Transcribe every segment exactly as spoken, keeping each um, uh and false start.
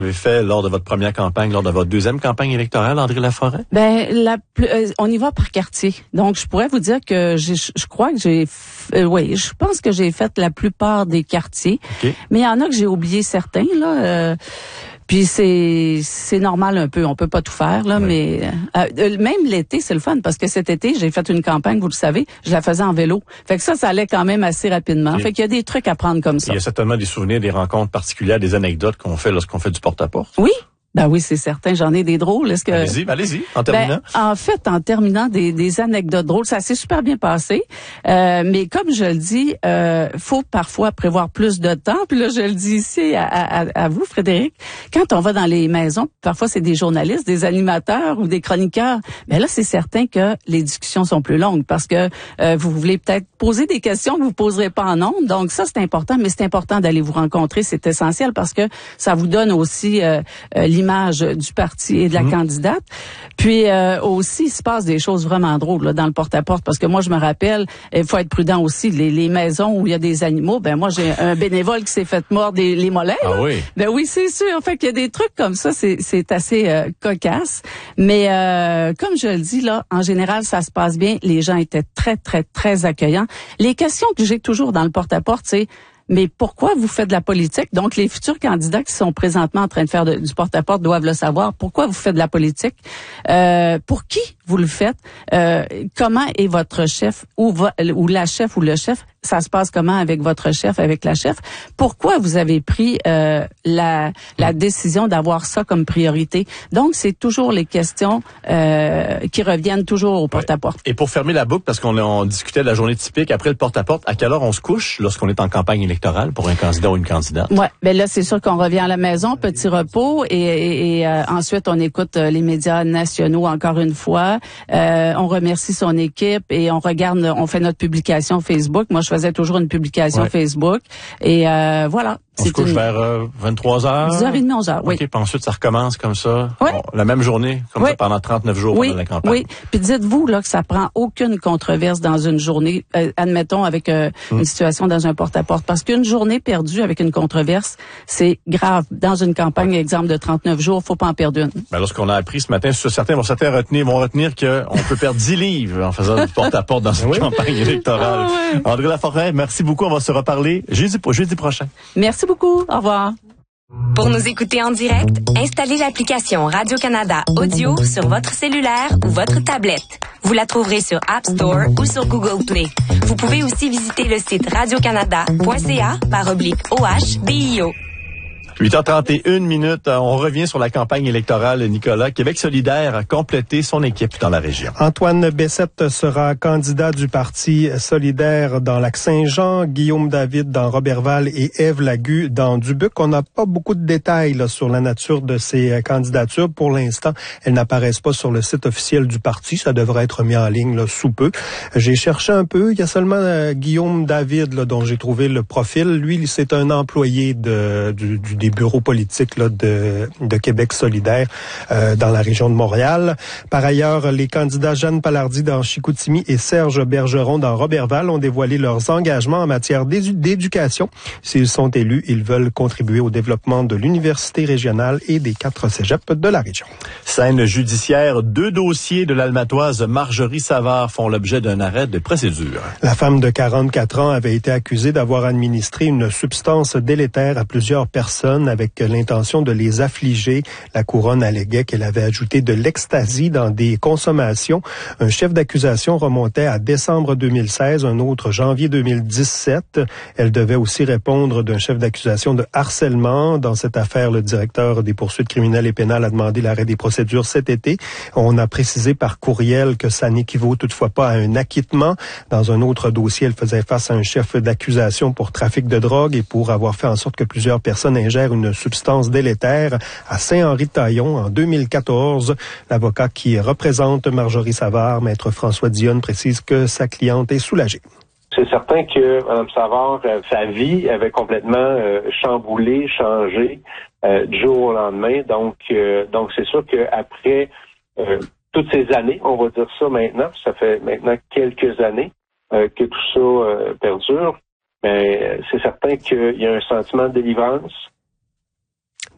Vous avez fait lors de votre première campagne, lors de votre deuxième campagne électorale, André Laforêt? Ben, la, euh, on y va par quartier. Donc, je pourrais vous dire que j'ai, je crois que j'ai, euh, oui, je pense que j'ai fait la plupart des quartiers. Okay. Mais il y en a que j'ai oublié certains, là. Euh, Puis c'est c'est normal un peu, on peut pas tout faire là, oui. mais euh, même l'été c'est le fun parce que cet été j'ai fait une campagne, vous le savez, je la faisais en vélo. Fait que ça, ça allait quand même assez rapidement. Et fait qu'il y a des trucs à prendre comme ça. Il y a certainement des souvenirs, des rencontres particulières, des anecdotes qu'on fait lorsqu'on fait du porte-à-porte. Oui. Ben oui, c'est certain, j'en ai des drôles. Est-ce que Allez-y, allez-y, en terminant. Ben, en fait, en terminant des, des anecdotes drôles, ça s'est super bien passé. Euh, mais comme je le dis, euh, faut parfois prévoir plus de temps. Puis là, je le dis ici à, à, à vous, Frédéric, quand on va dans les maisons, parfois c'est des journalistes, des animateurs ou des chroniqueurs. Ben là, c'est certain que les discussions sont plus longues parce que euh, vous voulez peut-être poser des questions que vous poserez pas en ondes. Donc ça, c'est important, mais c'est important d'aller vous rencontrer, c'est essentiel parce que ça vous donne aussi euh, euh, l'image du parti et de la mmh. candidate. Puis euh, aussi, il se passe des choses vraiment drôles là, dans le porte-à-porte parce que moi, je me rappelle, il faut être prudent aussi, les, les maisons où il y a des animaux, ben moi, j'ai un bénévole qui s'est fait mordre les, les mollets. Ah là. oui? Ben oui, c'est sûr. En fait, qu'il y a des trucs comme ça, c'est, c'est assez euh, cocasse. Mais euh, comme je le dis, là, en général, ça se passe bien. Les gens étaient très, très, très accueillants. Les questions que j'ai toujours dans le porte-à-porte, c'est mais pourquoi vous faites de la politique? Donc, les futurs candidats qui sont présentement en train de faire de, du porte-à-porte doivent le savoir. Pourquoi vous faites de la politique? Euh, pour qui vous le faites? Euh, comment est votre chef ou, va, ou la chef ou le chef? Ça se passe comment avec votre chef, avec la chef? Pourquoi vous avez pris euh, la, la décision d'avoir ça comme priorité? Donc, c'est toujours les questions euh, qui reviennent toujours au porte-à-porte. Ouais. Et pour fermer la boucle, parce qu'on on discutait de la journée typique, après le porte-à-porte, à quelle heure on se couche lorsqu'on est en campagne électorale pour un candidat ou une candidate? Ouais, ben là, c'est sûr qu'on revient à la maison, petit repos, et, et, et euh, ensuite, on écoute euh, les médias nationaux encore une fois. Euh, on remercie son équipe et on regarde, on fait notre publication Facebook. Moi, je faisais toujours une publication ouais. Facebook. Et euh, voilà. On se couche une... vers euh, vingt-trois heures? dix heures trente, onze heures, oui. OK, puis ensuite, ça recommence comme ça? Oui. Bon, la même journée, comme oui. ça, pendant trente-neuf jours oui. pendant la campagne? Oui, puis dites-vous là que ça prend aucune controverse dans une journée, euh, admettons, avec euh, hum. une situation dans un porte-à-porte. Parce qu'une journée perdue avec une controverse, c'est grave. Dans une campagne, exemple de trente-neuf jours, faut pas en perdre une. Ben, lorsqu'on a appris ce matin, certains vont certains retenir, vont retenir qu'on peut perdre dix livres en faisant du porte-à-porte dans une oui. campagne électorale. Ah, ouais. André Laforêt, merci beaucoup. On va se reparler jeudi, jeudi prochain. Merci beaucoup. Au revoir. Pour nous écouter en direct, installez l'application Radio-Canada Audio sur votre cellulaire ou votre tablette. Vous la trouverez sur App Store ou sur Google Play. Vous pouvez aussi visiter le site radiocanada point c a par oblique O H B I O. huit heures trente et une minutes, on revient sur la campagne électorale, Nicolas. Québec solidaire a complété son équipe dans la région. Antoine Bessette sera candidat du Parti solidaire dans Lac-Saint-Jean, Guillaume David dans Roberval et Ève Lagu dans Dubuc. On n'a pas beaucoup de détails là, sur la nature de ces candidatures. Pour l'instant, elles n'apparaissent pas sur le site officiel du parti. Ça devrait être mis en ligne là, sous peu. J'ai cherché un peu. Il y a seulement euh, Guillaume David là, dont j'ai trouvé le profil. Lui, c'est un employé de, du, du début bureau politique là, de, de Québec solidaire euh, dans la région de Montréal. Par ailleurs, les candidats Jeanne Palardy dans Chicoutimi et Serge Bergeron dans Roberval ont dévoilé leurs engagements en matière d'édu- d'éducation. S'ils sont élus, ils veulent contribuer au développement de l'université régionale et des quatre cégeps de la région. Scène judiciaire, deux dossiers de l'Almatoise Marjorie Savard font l'objet d'un arrêt de procédure. La femme de quarante-quatre ans avait été accusée d'avoir administré une substance délétère à plusieurs personnes avec l'intention de les affliger. La couronne alléguait qu'elle avait ajouté de l'ecstasy dans des consommations. Un chef d'accusation remontait à décembre deux mille seize, un autre janvier deux mille dix-sept. Elle devait aussi répondre d'un chef d'accusation de harcèlement. Dans cette affaire, le directeur des poursuites criminelles et pénales a demandé l'arrêt des procédures cet été. On a précisé par courriel que ça n'équivaut toutefois pas à un acquittement. Dans un autre dossier, elle faisait face à un chef d'accusation pour trafic de drogue et pour avoir fait en sorte que plusieurs personnes ingèrent une substance délétère à Saint-Henri-de-Taillon en deux mille quatorze. L'avocat qui représente Marjorie Savard, maître François Dionne, précise que sa cliente est soulagée. C'est certain que Mme Savard, euh, sa vie avait complètement euh, chamboulé, changé euh, du jour au lendemain. Donc, euh, donc c'est sûr qu'après euh, toutes ces années, on va dire ça maintenant, ça fait maintenant quelques années euh, que tout ça euh, perdure, mais c'est certain qu'il y a un sentiment de délivrance.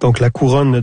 Donc la couronne